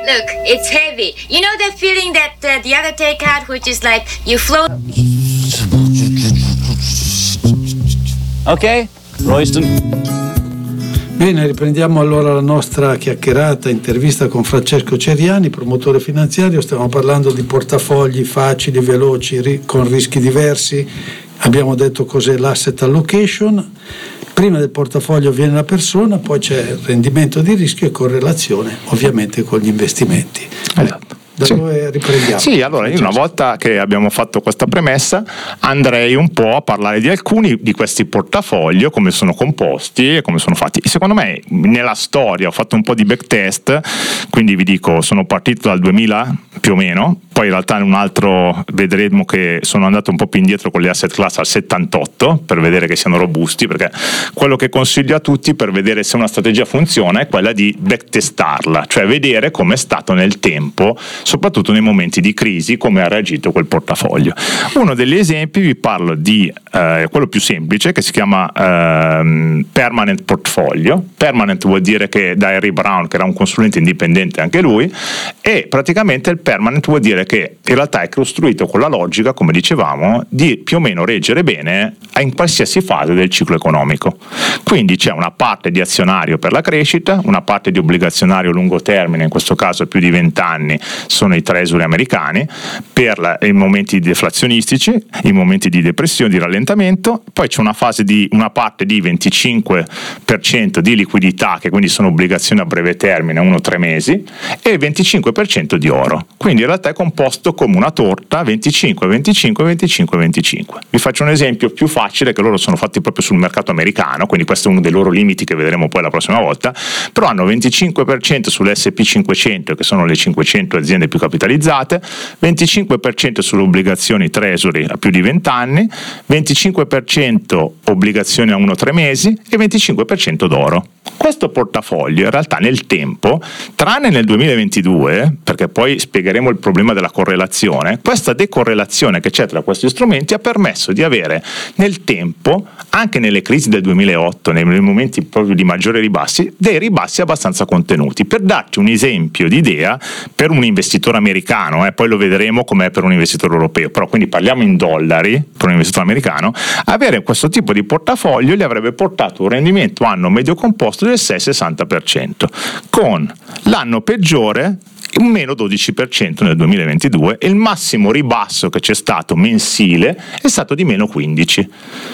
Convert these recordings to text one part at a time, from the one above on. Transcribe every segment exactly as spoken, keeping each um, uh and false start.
Look, it's heavy. You know that feeling that uh, the other take had, which is like you float. Ok, Royston. Bene, riprendiamo allora la nostra chiacchierata, intervista con Francesco Ceriani, promotore finanziario. Stiamo parlando di portafogli facili, veloci, ri- con rischi diversi. Abbiamo detto cos'è l'asset allocation. Prima del portafoglio viene la persona, poi c'è il rendimento di rischio e correlazione ovviamente con gli investimenti. Esatto. Da sì. dove riprendiamo? Sì, allora io una volta che abbiamo fatto questa premessa andrei un po' a parlare di alcuni di questi portafoglio, come sono composti e come sono fatti. Secondo me nella storia ho fatto un po' di backtest, quindi vi dico sono partito dal duemila più o meno, poi in realtà in un altro vedremo che sono andato un po' più indietro con le asset class al settantotto per vedere che siano robusti, perché quello che consiglio a tutti per vedere se una strategia funziona è quella di backtestarla, cioè vedere come è stato nel tempo, soprattutto nei momenti di crisi, come ha reagito quel portafoglio. Uno degli esempi vi parlo di eh, quello più semplice che si chiama eh, Permanent Portfolio. Permanent vuol dire che da Harry Brown, che era un consulente indipendente anche lui, e praticamente il Permanent vuol dire che in realtà è costruito con la logica, come dicevamo, di più o meno reggere bene in qualsiasi fase del ciclo economico. Quindi c'è una parte di azionario per la crescita, una parte di obbligazionario lungo termine, in questo caso più di venti anni sono i treasury americani, per la, i momenti deflazionistici, i momenti di depressione, di rallentamento. Poi c'è una fase di una parte di venticinque per cento di liquidità, che quindi sono obbligazioni a breve termine, uno tre mesi, e il venticinque per cento di oro. Quindi in realtà è composto come una torta, venticinque, venticinque, venticinque, venticinque. Vi faccio un esempio più facile, che loro sono fatti proprio sul mercato americano, quindi questo è uno dei loro limiti che vedremo poi la prossima volta, però hanno venticinque per cento sull'esse and pi cinquecento, che sono le cinquecento aziende più capitalizzate, venticinque per cento sulle obbligazioni treasury a più di venti anni, venticinque per cento obbligazioni a uno tre mesi e venticinque per cento d'oro. Questo portafoglio in realtà nel tempo, tranne nel duemilaventidue, perché poi spiegheremo il problema della correlazione, questa decorrelazione che c'è tra questi strumenti ha permesso di avere nel tempo, anche nelle crisi del duemilaotto, nei momenti proprio di maggiori ribassi, dei ribassi abbastanza contenuti. Per darti un esempio di idea, per un investitore americano, eh, poi lo vedremo com'è per un investitore europeo, però quindi parliamo in dollari, per un investitore americano, avere questo tipo di portafoglio gli avrebbe portato un rendimento anno medio composto del sei virgola sessanta per cento, con l'anno peggiore un meno dodici per cento nel duemilaventidue, e il massimo ribasso che c'è stato mensile è stato di meno quindici.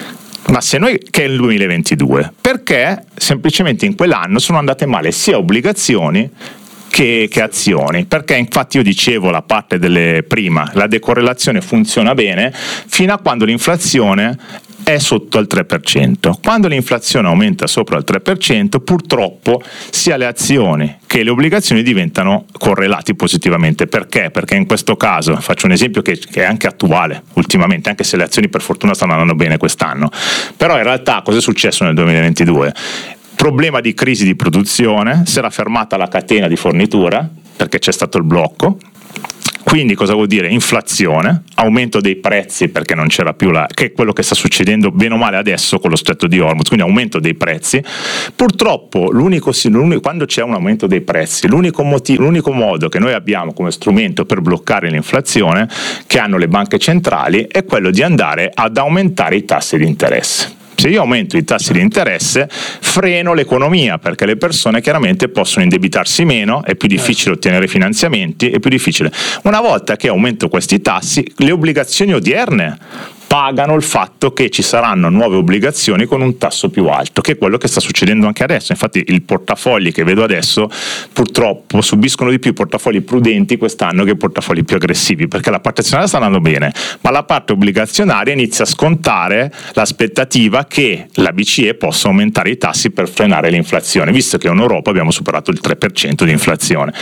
Ma se noi, che è il duemilaventidue, perché semplicemente in quell'anno sono andate male sia obbligazioni Che, che azioni, perché infatti io dicevo la parte delle prima, la decorrelazione funziona bene fino a quando l'inflazione è sotto al tre per cento. Quando l'inflazione aumenta sopra il tre per cento, purtroppo sia le azioni che le obbligazioni diventano correlati positivamente. Perché? Perché in questo caso, faccio un esempio che, che è anche attuale ultimamente, anche se le azioni per fortuna stanno andando bene quest'anno, però in realtà cosa è successo nel duemilaventidue? Problema di crisi di produzione, si era fermata la catena di fornitura perché c'è stato il blocco, quindi cosa vuol dire? Inflazione, aumento dei prezzi perché non c'era più la, che è quello che sta succedendo bene o male adesso con lo stretto di Hormuz, quindi aumento dei prezzi. Purtroppo l'unico, l'unico quando c'è un aumento dei prezzi, l'unico motivo, l'unico modo che noi abbiamo come strumento per bloccare l'inflazione che hanno le banche centrali è quello di andare ad aumentare i tassi di interesse. Se io aumento i tassi di interesse, freno l'economia, perché le persone chiaramente possono indebitarsi meno, è più difficile ottenere finanziamenti, è più difficile. Una volta che aumento questi tassi, le obbligazioni odierne pagano il fatto che ci saranno nuove obbligazioni con un tasso più alto, che è quello che sta succedendo anche adesso. Infatti i portafogli che vedo adesso purtroppo subiscono di più portafogli prudenti quest'anno che portafogli più aggressivi, perché la parte azionaria sta andando bene, ma la parte obbligazionaria inizia a scontare l'aspettativa che la B C E possa aumentare i tassi per frenare l'inflazione, visto che in Europa abbiamo superato il tre per cento di inflazione.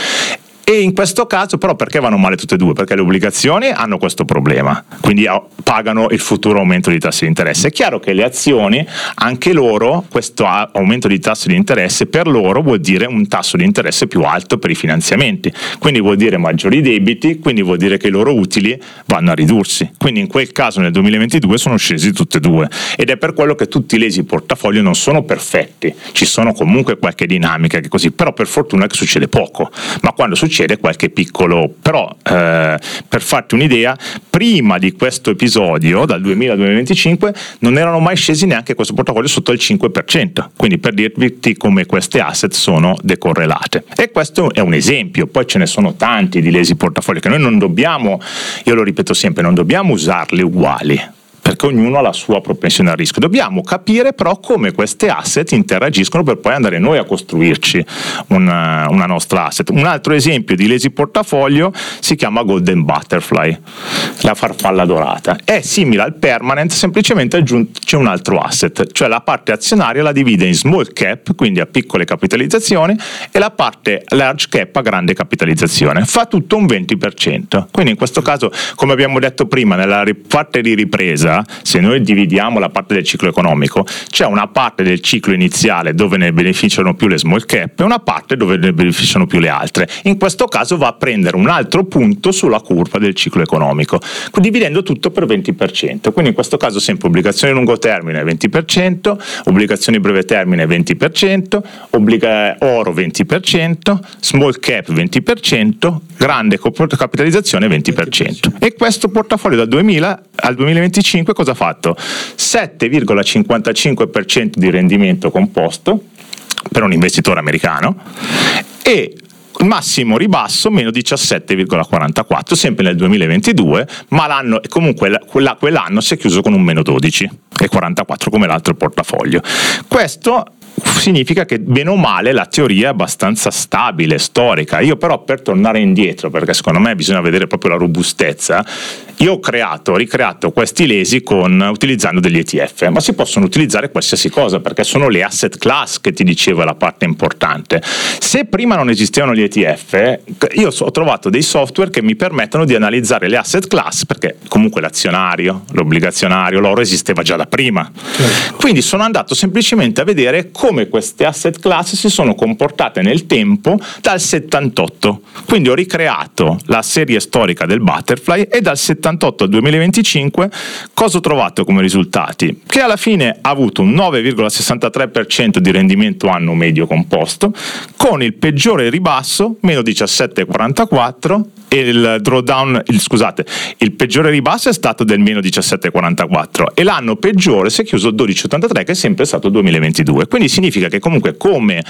E in questo caso però perché vanno male tutte e due? Perché le obbligazioni hanno questo problema, quindi pagano il futuro aumento di tassi di interesse. È chiaro che le azioni, anche loro, questo aumento di tassi di interesse per loro vuol dire un tasso di interesse più alto per i finanziamenti, quindi vuol dire maggiori debiti, quindi vuol dire che i loro utili vanno a ridursi. Quindi in quel caso nel duemilaventidue sono scesi tutte e due, ed è per quello che tutti i lesi portafoglio non sono perfetti, ci sono comunque qualche dinamica che così, però per fortuna che succede poco, ma quando succede succede qualche piccolo, però eh, per farti un'idea, prima di questo episodio, dal duemila al duemilaventicinque, non erano mai scesi neanche questo portafoglio sotto il cinque per cento, quindi per dirvi come queste asset sono decorrelate. E questo è un esempio, poi ce ne sono tanti di lesi portafogli che noi non dobbiamo, io lo ripeto sempre, non dobbiamo usarli uguali, perché ognuno ha la sua propensione al rischio. Dobbiamo capire però come queste asset interagiscono per poi andare noi a costruirci una, una nostra asset. Un altro esempio di lesi portafoglio si chiama Golden Butterfly, la farfalla dorata. È simile al permanent, semplicemente aggiunto c'è un altro asset, cioè la parte azionaria la divide in small cap, quindi a piccole capitalizzazioni, e la parte large cap a grande capitalizzazione. Fa tutto un venti per cento. Quindi in questo caso, come abbiamo detto prima, nella parte di ripresa, se noi dividiamo la parte del ciclo economico, c'è una parte del ciclo iniziale dove ne beneficiano più le small cap e una parte dove ne beneficiano più le altre. In questo caso va a prendere un altro punto sulla curva del ciclo economico, dividendo tutto per venti per cento. Quindi in questo caso sempre obbligazioni lungo termine venti per cento, obbligazioni breve termine venti per cento, obbliga- oro venti per cento, small cap venti per cento, grande capitalizzazione venti per cento. E questo portafoglio dal duemila al duemilaventicinque cosa ha fatto? sette virgola cinquantacinque per cento di rendimento composto per un investitore americano e massimo ribasso meno diciassette virgola quarantaquattro, sempre nel duemilaventidue, ma l'anno comunque quella, quell'anno si è chiuso con un meno dodici virgola quarantaquattro come l'altro portafoglio. Questo significa che bene o male la teoria è abbastanza stabile, storica. Io però, per tornare indietro, perché secondo me bisogna vedere proprio la robustezza, io ho creato, ho ricreato questi lesi con, utilizzando degli E T F, ma si possono utilizzare qualsiasi cosa, perché sono le asset class che ti dicevo è la parte importante. Se prima non esistevano gli E T F, io ho trovato dei software che mi permettono di analizzare le asset class, perché comunque l'azionario, l'obbligazionario, l'oro esisteva già da prima. Certo. Quindi sono andato semplicemente a vedere come queste asset class si sono comportate nel tempo dal settantotto. Quindi ho ricreato la serie storica del Butterfly e dal settantotto al duemilaventicinque cosa ho trovato come risultati? Che alla fine ha avuto un nove virgola sessantatré per cento di rendimento anno medio composto, con il peggiore ribasso meno diciassette virgola quarantaquattro e il drawdown, il, scusate, il peggiore ribasso è stato del meno diciassette virgola quarantaquattro e l'anno peggiore si è chiuso dodici virgola ottantatré, che è sempre stato il duemilaventidue. Quindi significa che comunque come,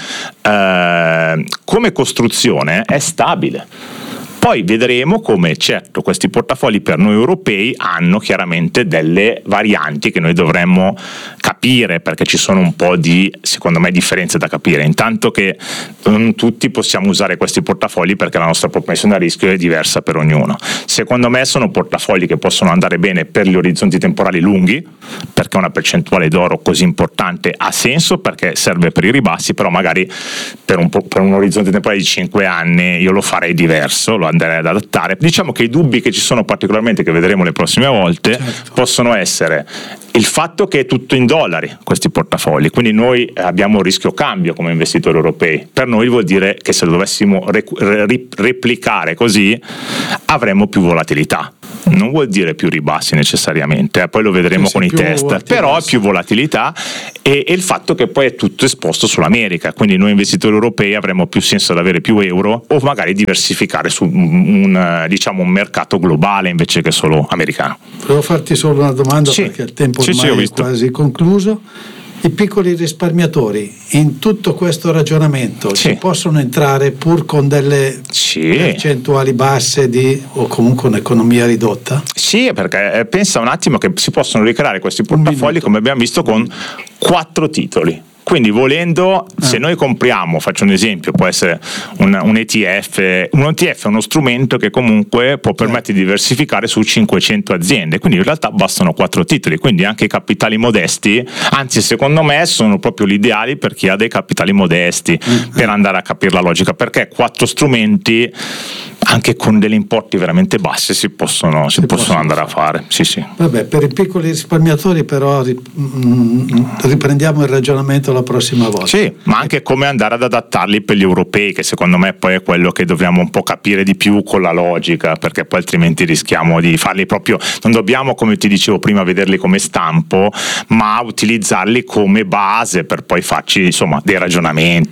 eh, come costruzione è stabile. Poi vedremo come, certo, questi portafogli per noi europei hanno chiaramente delle varianti che noi dovremmo capire, perché ci sono un po' di, secondo me, differenze da capire. Intanto che non tutti possiamo usare questi portafogli perché la nostra propensione a rischio è diversa per ognuno. Secondo me sono portafogli che possono andare bene per gli orizzonti temporali lunghi, perché una percentuale d'oro così importante ha senso, perché serve per i ribassi, però magari per un, per un orizzonte temporale di cinque anni io lo farei diverso, lo andrei ad adattare. Diciamo che i dubbi che ci sono, particolarmente, che vedremo le prossime volte, certo, possono essere il fatto che è tutto in dollari questi portafogli, quindi noi abbiamo un rischio cambio come investitori europei. Per noi vuol dire che se lo dovessimo re- replicare così avremmo più volatilità. Non vuol dire più ribassi necessariamente, eh? Poi lo vedremo sì, con i test, però è più volatilità e, e il fatto che poi è tutto esposto sull'America, quindi noi investitori europei avremo più senso ad avere più euro o magari diversificare su un, un, diciamo, un mercato globale invece che solo americano. Volevo farti solo una domanda, sì, perché il tempo ormai sì, sì, è quasi concluso. I piccoli risparmiatori in tutto questo ragionamento sì, ci possono entrare pur con delle sì, percentuali basse di, o comunque un'economia ridotta? Sì, perché pensa un attimo che si possono ricreare questi portafogli, come abbiamo visto, con quattro titoli. Quindi volendo, eh. se noi compriamo, faccio un esempio, può essere un, un E T F, un E T F è uno strumento che comunque può permettere di diversificare su cinquecento aziende, quindi in realtà bastano quattro titoli, quindi anche i capitali modesti, anzi secondo me sono proprio l'ideali per chi ha dei capitali modesti, mm. per andare a capire la logica, perché quattro strumenti anche con degli importi veramente bassi si possono, si si possono andare fare. a fare. Sì, sì. Vabbè, per i piccoli risparmiatori però riprendiamo il ragionamento la prossima volta. Sì, ma anche come andare ad adattarli per gli europei, che secondo me poi è quello che dobbiamo un po' capire di più con la logica, perché poi altrimenti rischiamo di farli proprio, non dobbiamo, come ti dicevo prima, vederli come stampo, ma utilizzarli come base per poi farci, insomma, dei ragionamenti.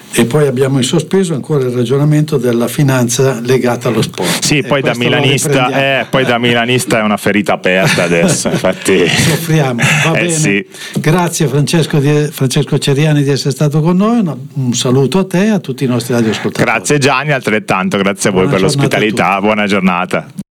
E poi abbiamo in sospeso ancora il ragionamento della finanza legata allo sport. Sì, e poi da milanista, eh, poi da milanista è una ferita aperta adesso, infatti. Soffriamo, va eh, bene. Sì. Grazie Francesco, di, Francesco Ceriani di essere stato con noi, un, un saluto a te e a tutti i nostri radioascoltatori. Grazie Gianni, altrettanto, grazie a voi Buona per giornata a l'ospitalità, buona giornata.